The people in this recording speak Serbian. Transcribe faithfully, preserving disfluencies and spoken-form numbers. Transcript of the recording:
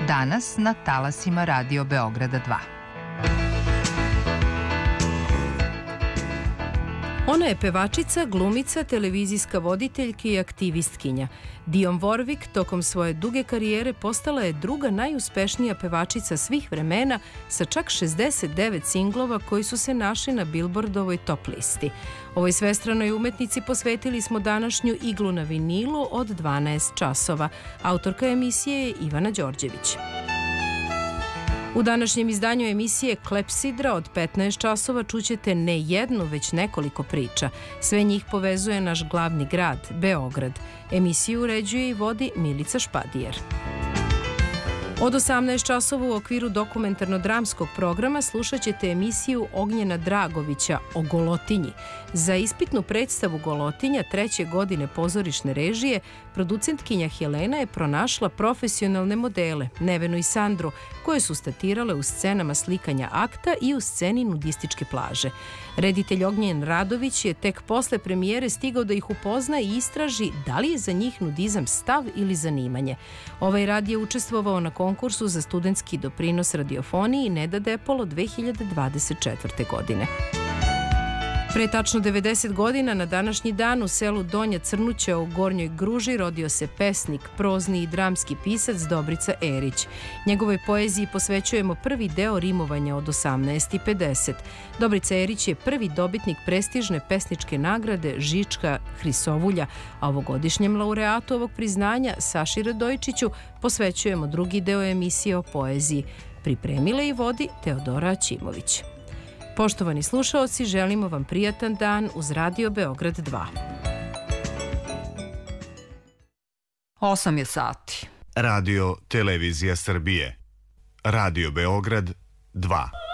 Danas na talasima Radio Beograda dva. Ona je pevačica, glumica, televizijska voditeljka i aktivistkinja. Dionne Warwick tokom svoje duge karijere postala je druga najuspešnija pevačica svih vremena sa čak šezdeset devet singlova koji su se našli na Billboardovoj top listi. Ovoj svestranoj umetnici posvetili smo današnju iglu na vinilu od dvanaest časova. Autorka emisije je Ivana Đorđević. U današnjem izdanju emisije Klepsidra od petnaest časova čućete ne jednu, već nekoliko priča. Sve njih povezuje naš glavni grad, Beograd. Emisiju uređuje i vodi Milica Špadijer. Od osamnaest časova u okviru dokumentarno-dramskog programa slušat ćete emisiju Ognjena Dragovića o Golotinji. Za ispitnu predstavu Golotinja treće godine pozorišne režije, producentkinja Helena je pronašla profesionalne modele, Nevenu i Sandru, koje su statirale u scenama slikanja akta i u sceni nudističke plaže. Reditelj Ognjen Radović je tek posle premijere stigao da ih upozna i istraži da li je za njih nudizam stav ili zanimanje. Ovaj rad je učestvovao na konkursu za studentski doprinos radiofoniji Neda Depolo dve hiljade dvadeset četvrte. godine. Pre tačno devedeset godina na današnji dan u selu Donja Crnuća u Gornjoj Gruži rodio se pesnik, prozni i dramski pisac Dobrica Erić. Njegovoj poeziji posvećujemo prvi deo rimovanja od osamnaest i pedeset. Dobrica Erić je prvi dobitnik prestižne pesničke nagrade Žička Hrisovulja, a ovogodišnjem laureatu ovog priznanja Saši Radojčiću posvećujemo drugi deo emisije o poeziji. Pripremila i vodi Teodora Ćimović. Poštovani slušaoci, želimo vam prijatan dan uz Radio Beograd dva. osam je sati. Radio Televizija Srbije. Radio Beograd dva.